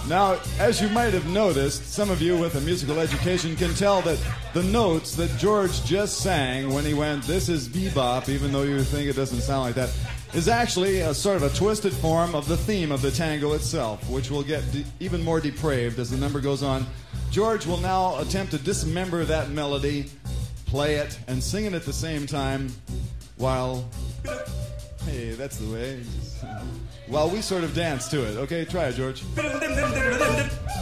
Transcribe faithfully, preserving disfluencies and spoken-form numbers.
Now, as you might have noticed, some of you with a musical education can tell that the notes that George just sang when he went, "This is bebop," even though you think it doesn't sound like that, is actually a sort of a twisted form of the theme of the tango itself, which will get de- even more depraved as the number goes on. George will now attempt to dismember that melody, play it, and sing it at the same time while... Hey, that's the way. While we sort of dance to it. Okay, try it, George.